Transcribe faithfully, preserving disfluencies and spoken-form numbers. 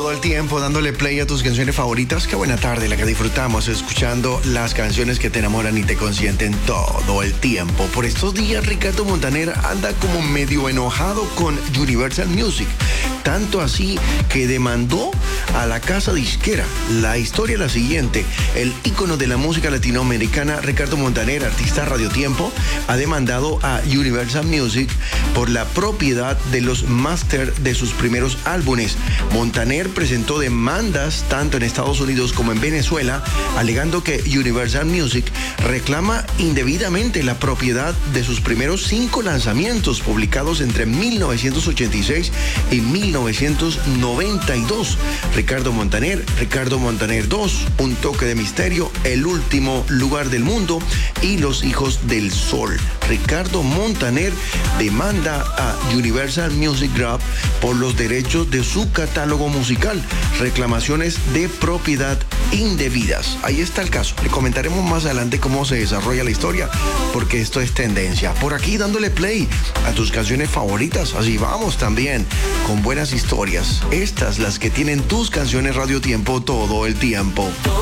todo el tiempo dándole play a tus canciones favoritas. Qué buena tarde la que disfrutamos escuchando las canciones que te enamoran y te consienten todo el tiempo. Por estos días Ricardo Montaner anda como medio enojado con Universal Music. Tanto así que demandó a la casa disquera. La historia es la siguiente. El ícono de la música latinoamericana, Ricardo Montaner, artista Radio Tiempo, ha demandado a Universal Music por la propiedad de los máster de sus primeros álbumes. Montaner presentó demandas tanto en Estados Unidos como en Venezuela, alegando que Universal Music reclama indebidamente la propiedad de sus primeros cinco lanzamientos publicados entre mil novecientos ochenta y seis y mil novecientos noventa y dos. Ricardo Montaner, Ricardo Montaner dos, Un toque de misterio, El último lugar del mundo y Los hijos del sol. Ricardo Montaner demanda a Universal Music Group por los derechos de su catálogo musical, reclamaciones de propiedad indebidas. Ahí está el caso. Le comentaremos más adelante cómo se desarrolla la historia, porque esto es tendencia. Por aquí dándole play a tus canciones favoritas. Así vamos también con buenas historias. Estas las que tienen tus canciones Radio Tiempo todo el tiempo.